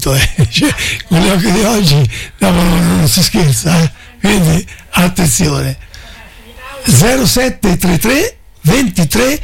capito? Cioè, con gli occhi di oggi non si scherza, quindi attenzione. 0733 23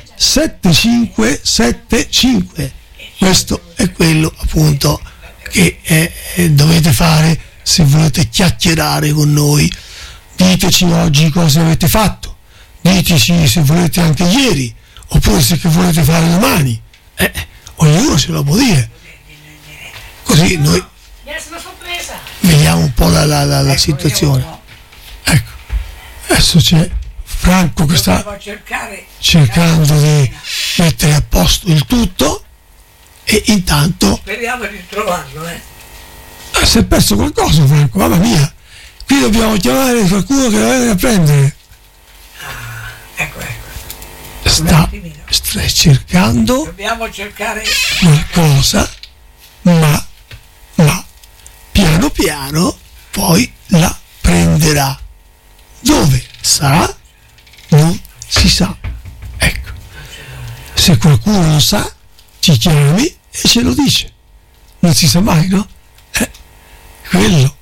7575, questo è quello appunto che dovete fare se volete chiacchierare con noi. Diteci oggi cosa avete fatto, diteci se volete anche ieri, oppure se che volete fare domani, ognuno se lo può dire, così noi vediamo un po' la situazione. Ecco, adesso c'è Franco che sta cercando di mettere a posto il tutto, e intanto speriamo di trovarlo. Si è perso qualcosa, Franco, mamma mia, qui dobbiamo chiamare qualcuno che lo venga a prendere. Ecco. Sta cercando, dobbiamo cercare qualcosa, ma piano piano poi la prenderà. Dove sarà? Non si sa. Ecco, se qualcuno lo sa, ci chiami e ce lo dice. Non si sa mai, no? Quello.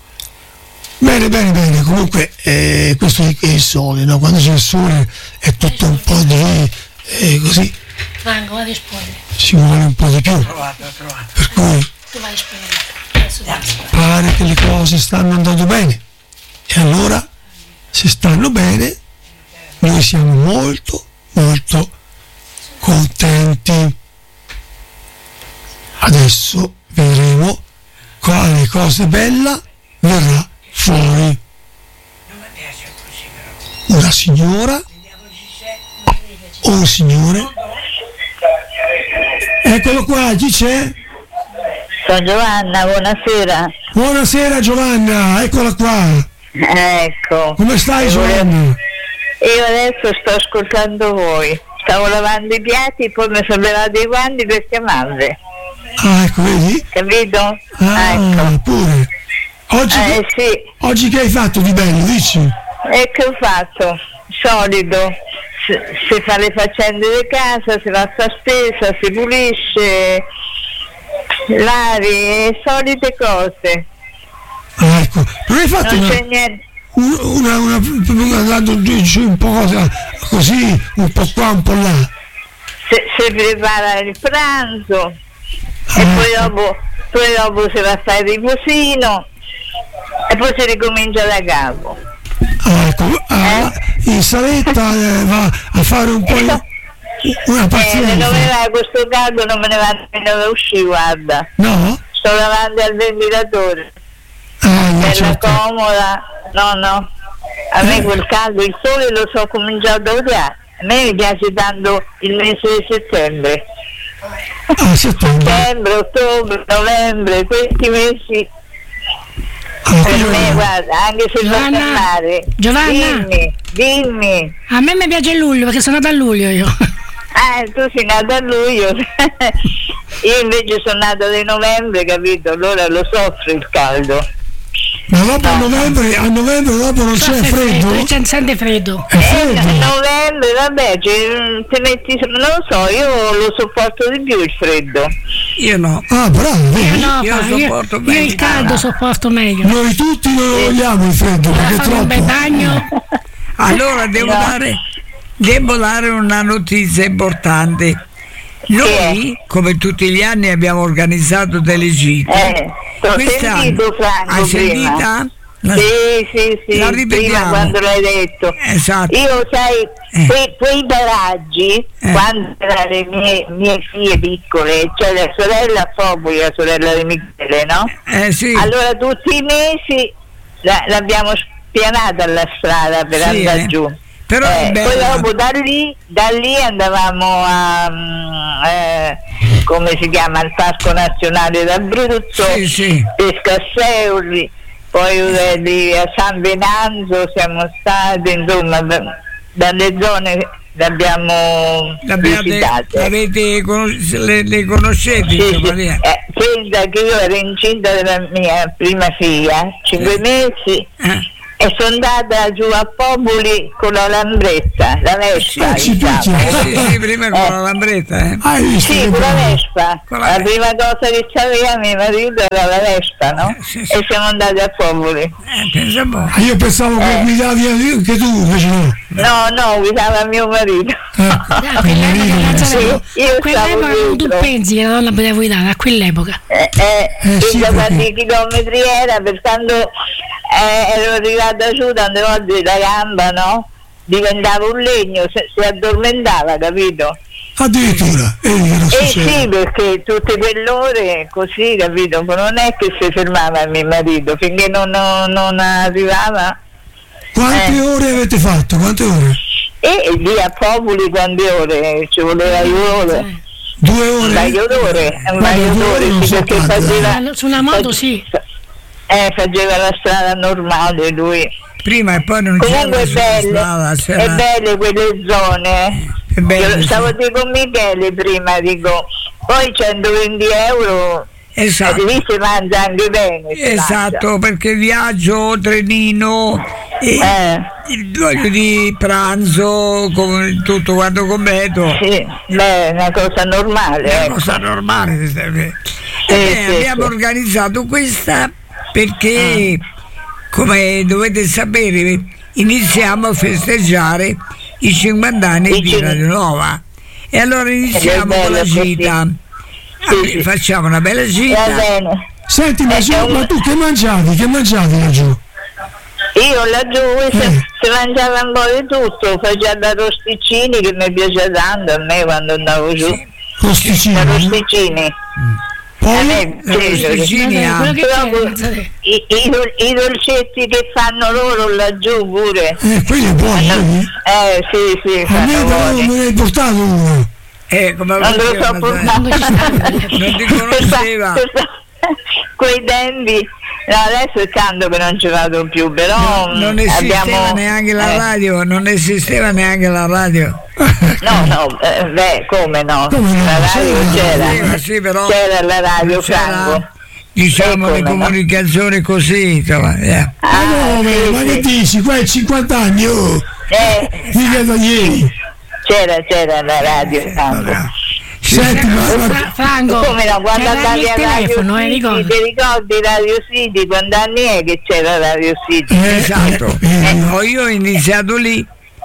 Bene, comunque questo è il sole, no? Quando c'è il sole è tutto un po' di così. Franco, va a rispondere. Ci vuole un po' di più. Trovato. Per cui Tu vai a rispondere. pare che le cose stanno andando bene. E allora, se stanno bene, noi siamo molto, molto contenti. Adesso vedremo quale cosa bella verrà fuori. Una signora o un signore? Eccolo qua, chi c'è? Sono Giovanna, buonasera. Buonasera Giovanna, eccola qua. Ecco. Come stai Giovanna? Io adesso sto ascoltando voi. Stavo lavando i piatti, poi mi sono levato i guanti per chiamarvi. Ah, ecco, vedi? Capito? Ah, ecco. Pure. Oggi, sì. Oggi che hai fatto di bello, dici? E che ho fatto? Solito. Si fa le faccende di casa, si fa la spesa, si pulisce, lavi, solite cose. Ah, ecco. Non hai fatto non c'è niente. Andando giù un po' così, un po' qua, un po' là. Si prepara il pranzo e poi dopo si va a fare il riposino e poi si ricomincia da capo. Ecco, in saletta va a fare un po' una pazienza. Non me ne va questo caldo, non me ne va nemmeno da uscire, guarda. No? Sto davanti al ventilatore. Bella certo. Comoda, no. A me quel caldo, il sole lo so cominciato a odiare. A me mi piace tanto il mese di settembre. Settembre, ottobre, novembre, questi mesi. Per me, guarda, anche se va a mare. Giovanna, dimmi. A me mi piace luglio perché sono nata a luglio io. Tu sei nata a luglio. Io invece sono nata di novembre, capito? Allora lo soffro il caldo. Ma dopo a novembre dopo non c'è freddo? C'è sente freddo. È freddo. A novembre, vabbè, ti metti, non lo so, io lo sopporto di più il freddo. Io no. Ah, bravo, io sopporto bene. Io il caldo sopporto meglio. Noi tutti non lo vogliamo il freddo perché è troppo. Un bel bagno. Allora devo dare una notizia importante. Noi, come tutti gli anni, abbiamo organizzato delle gite. Sentito Franco hai prima. sentita? Sì, la prima ripetiamo. quando l'hai detto. Esatto. Io sai, quei paraggi, quando erano le mie figlie piccole, cioè la sorella Foboli, la sorella di Michele, no? Sì. Allora tutti i mesi l'abbiamo spianata alla strada per andare giù. Però poi dopo da lì andavamo a come si chiama, al Parco Nazionale d'Abruzzo, Pescasseuli, poi a San Venanzo siamo stati, insomma dalle zone le abbiamo visitate. Le conoscete? Sì. Pensa che io ero incinta della mia prima figlia, 5 mesi, E sono andata giù a Popoli con la lambretta, la Vespa, diciamo. Sì, prima con la lambretta, Hai visto? Sì, con la Vespa. Con la La prima cosa che c'aveva mio marito era la Vespa, no? Sì. E siamo andati a Popoli. pensa un po'. Io pensavo che guidavi anche tu, invece no. No, guidava mio marito. A quell'epoca, Nazareno, Sì, io a quell'epoca stavo non tu dietro. pensi che la donna poteva guidare, a quell'epoca. sì, Da perché- quanti chilometri era, per quando ero arrivata giù tante volte la gamba, no? Diventava un legno, si addormentava, capito? Addirittura, che non succede. Sì, perché tutte quelle ore così, capito? Ma non è che si fermava mio marito finché non arrivava. Quante ore avete fatto? Quante ore? E lì a Popoli quante ore? Ci voleva ore. 2 ore? Un paio d'ore, Vabbè, 2 ore non sì, sono perché tante, faceva, Su una moto sì. faceva la strada normale lui. Prima e poi non Comunque c'era strada, è belle quelle zone. È bello, Io sì. stavo con Michele prima, dico, poi 120 euro Esatto. lì si mangia anche bene. si Esatto, perché viaggio, trenino, il voglio di pranzo, tutto quanto completo. Sì, beh, è una cosa normale. È una ecco. cosa normale. Sì, Abbiamo sì. organizzato questa perché, come dovete sapere, iniziamo a festeggiare i 50 anni di Radio Nuova. E allora iniziamo con la bello, gita. Sì. Facciamo una bella Va gita. bene. Senti, ma tu che mangiavi? Che mangiavi laggiù? Io laggiù si mangiava un po' di tutto, faceva da rosticcini che mi piace tanto a me quando andavo giù. Rosticini? Da rosticcini. A Poi? me piace. Rosticcini, Quello che c'è, Dopo, Nazareno. i dolcetti che fanno loro laggiù pure. Quelli è buono, Sì, a me fanno però buoni. me ne hai portato uno. come Non lo so faceva, portare. non ti conosceva. Quei tempi, no, adesso è tanto che non ci vado più, però Non esisteva abbiamo neanche la radio, non esisteva neanche la radio. No, come no? Come no? La radio c'era. Sì, però C'era la radio, non c'era, Franco. diciamo, le Come no? comunicazioni così, insomma. No, sì, ma che sì. dici? Qua è 50 anni, oh! Mica da ieri. C'era la radio, Franco. Senti, ma Franco, Come no, quando c'era andavi il a Radio telefono, City, ricordi? ti ricordi Radio City? Quanti anni è che c'era Radio City? Esatto. Io ho iniziato lì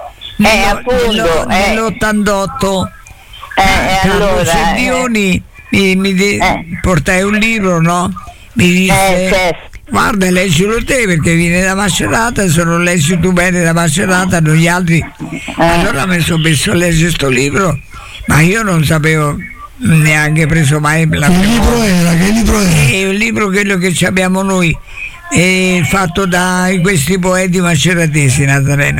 Appunto, nell'88. Carlo allora, Serdioni mi portai un libro, no? Mi disse certo. guarda, leggilo te perché viene da Macerata, se non leggi tu bene da Macerata non gli altri. Allora mi sono messo a leggere sto libro, ma io non sapevo neanche preso mai la che libro era? Che libro era? è un libro quello che ci abbiamo noi, è fatto da questi poeti maceratesi, Nazareno.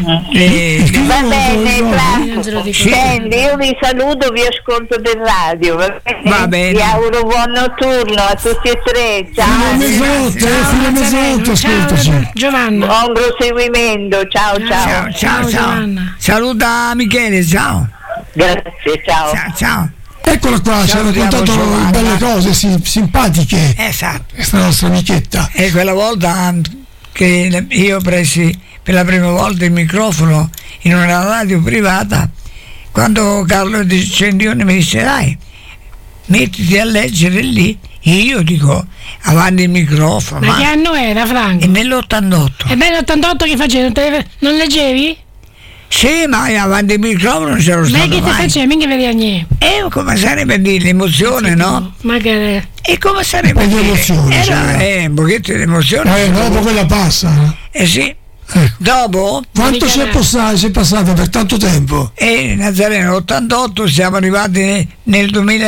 Va bene, Franco. non ce lo dico. Senti, io vi saluto, vi ascolto per radio. Va bene. Vi auguro buon notturno a tutti e tre. Fino a Ciao. mezzanotte, fino a mezzanotte, ascoltaci. Ciao, Giovanna. Buon proseguimento. Ciao. Ciao. Giovanna. Saluta Michele, ciao. Grazie, ciao. Ciao. Eccola qua, ci ha Salutiamo raccontato Giovanna. belle cose, simpatiche. Esatto. Questa nostra amichetta. E quella volta che io presi per la prima volta il microfono in una radio privata, quando Carlo Di Cendione mi disse dai, mettiti a leggere lì, e io dico avanti il microfono. Ma che anno era, E Franco? nell'88. E beh, l'88 che facevi? Non leggevi? Sì, ma avanti il microfono non c'ero Ma stato che ti mai. facevi? Mica vedi niente. E come sarebbe dire l'emozione, no? Ma che... E come sarebbe Un po' di dire? emozione, Era c'era. un pochetto di emozione. Dopo quella passa. Sì. Ecco. Dopo Quanto c'è passato per tanto tempo? Nazareno 88, siamo arrivati nel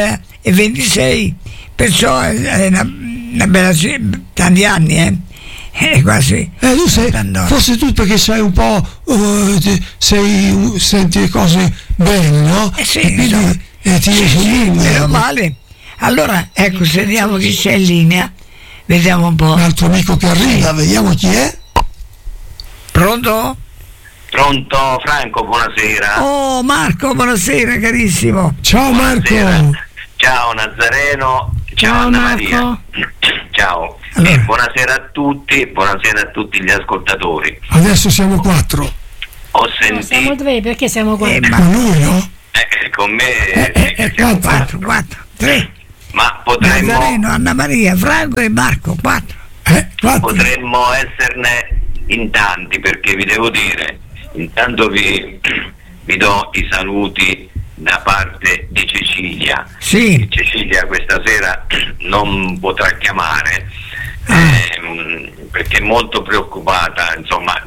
2026, perciò è una bella tanti anni, quasi. Tu sei, 88. forse tu perché sei un po', senti le cose bene, no? Sì, E quindi insomma. ti riesci in Meno male. Allora, ecco, sentiamo chi c'è in linea, vediamo un po'. un altro amico che arriva, vediamo chi è. Pronto? Pronto Franco, buonasera. Oh Marco, buonasera carissimo. Ciao Marco. Buonasera. Ciao Nazareno. Ciao, Anna Marco. Maria. Ciao. Allora. Buonasera a tutti gli ascoltatori. Adesso siamo 4. Ho No, siamo sentito 3, perché siamo qua? Con lui, no? con me siamo 4, 3. ma potremmo Nazareno, Anna Maria, Franco e Marco, 4. 4. potremmo esserne in tanti, perché vi devo dire, intanto vi do i saluti da parte di Cecilia. Sì. Cecilia questa sera non potrà chiamare perché è molto preoccupata, insomma,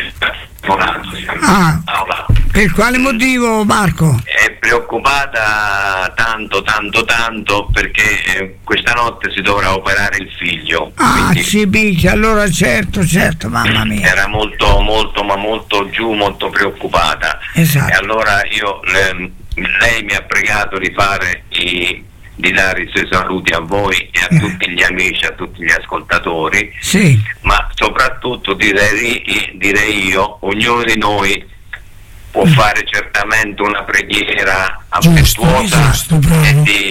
Per quale motivo, Marco? è preoccupata tanto perché questa notte si dovrà operare il figlio. Quindi Si picchia, allora certo, mamma mia. era molto giù, molto preoccupata. Esatto. E allora lei mi ha pregato di dare i suoi saluti a voi e a tutti gli amici, a tutti gli ascoltatori, Sì. ma soprattutto direi io, ognuno di noi può fare certamente una preghiera affettuosa Giusto, bravo.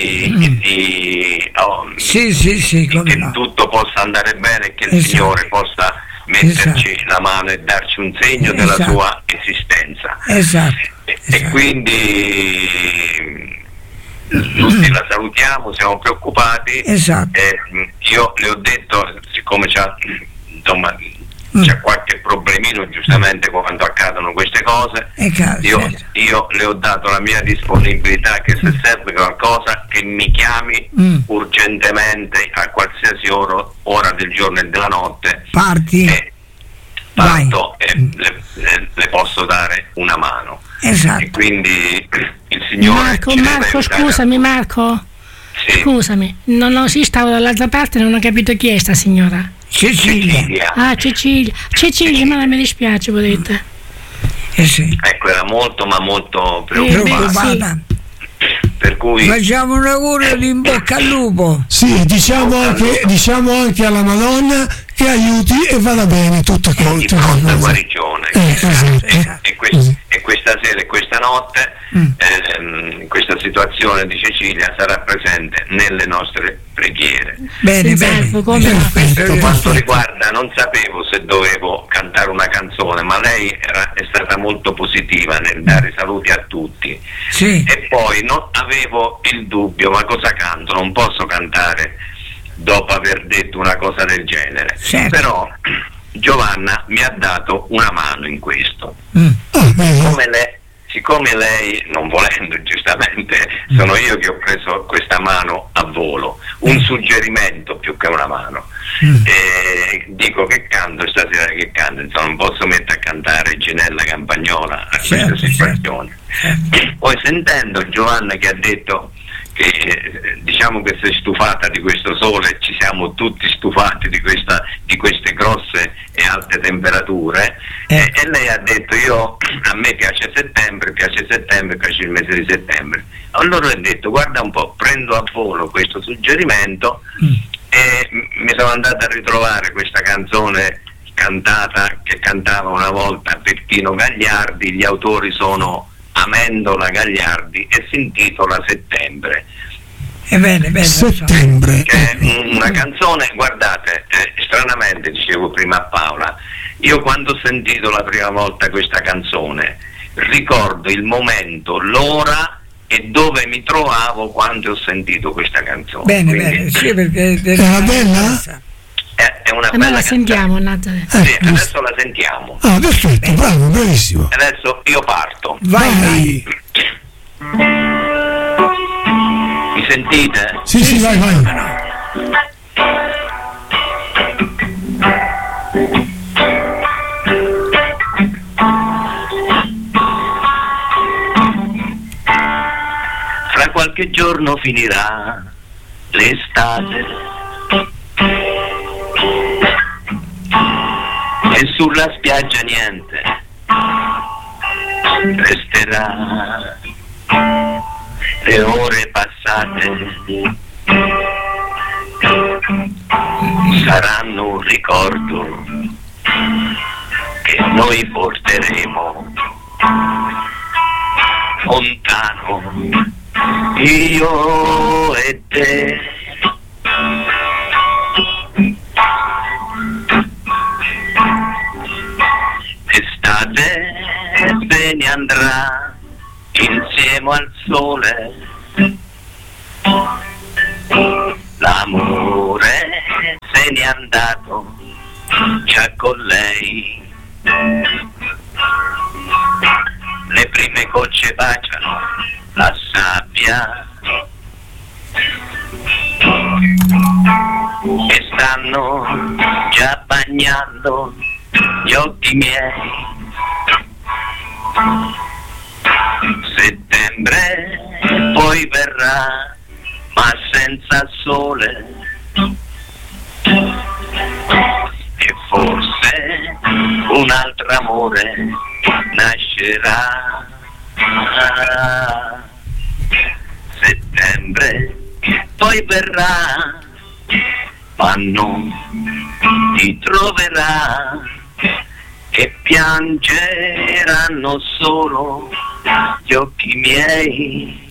Sì, come che no. tutto possa andare bene e che il Esatto. Signore possa metterci la mano e darci un segno della Esatto. sua esistenza. Esatto. E quindi tutti la salutiamo, siamo preoccupati. Esatto. Io le ho detto, siccome c'è qualche problemino giustamente quando accadono queste cose, io le ho dato la mia disponibilità, che se serve qualcosa che mi chiami urgentemente a qualsiasi ora del giorno e della notte. Parti. Parto e le posso dare una mano. Esatto. E quindi il Signore Marco, ci deve aiutare. scusami Marco. Sì. Scusami, non si stavo dall'altra parte, non ho capito chi è sta signora. Cecilia. Ah, Cecilia, ma mi dispiace, volete. Sì. Ecco, era molto preoccupata. Preoccupata. Per cui Facciamo un augurio di in bocca al lupo. Sì, diciamo anche alla Madonna che aiuti e vada bene tutto di colto. pronta guarigione. Esatto. E questa sera e questa notte questa situazione di Cecilia sarà presente nelle nostre preghiere. Bene. Per quanto riguarda, non sapevo se dovevo cantare una canzone, ma lei è stata molto positiva nel dare saluti a tutti. Sì. E poi avevo il dubbio, ma cosa canto? Non posso cantare dopo aver detto una cosa del genere. Certo. Però Giovanna mi ha dato una mano in questo. Siccome lei, non volendo giustamente, sono io che ho preso questa mano a volo, un suggerimento più che una mano. E dico che canto stasera, insomma non posso mettere a cantare Ginella Campagnola a questa situazione. Poi sentendo Giovanna che ha detto che diciamo che si è stufata di questo sole, ci siamo tutti stufati di queste grosse e alte temperature, e lei ha detto a me piace settembre, piace il mese di settembre. Allora ho detto guarda un po', prendo a volo questo suggerimento e mi sono andato a ritrovare questa canzone che cantava una volta Peppino Gagliardi, gli autori sono Amendola Gagliardi e si intitola Settembre. Bene. Settembre. Che è una canzone, guardate, stranamente dicevo prima a Paola, io quando ho sentito la prima volta questa canzone ricordo il momento, l'ora e dove mi trovavo quando ho sentito questa canzone. Bene, sì, perché era bella? È una Noi bella la sentiamo, Nazareno. Sì, adesso la sentiamo. Perfetto, bravo, bravissimo. Adesso io parto. Vai. Mi sentite? Sì, vai. Fra qualche giorno finirà l'estate e sulla spiaggia niente resterà. Le ore passate saranno un ricordo che noi porteremo lontano, io e te. sole, l'amore se n'è andato già con lei. Le prime gocce baciano la sabbia e stanno già bagnando gli occhi miei. Settembre poi verrà, ma senza sole, e forse un altro amore nascerà. Settembre poi verrà, ma non ti troverà, che piangeranno solo gli occhi miei.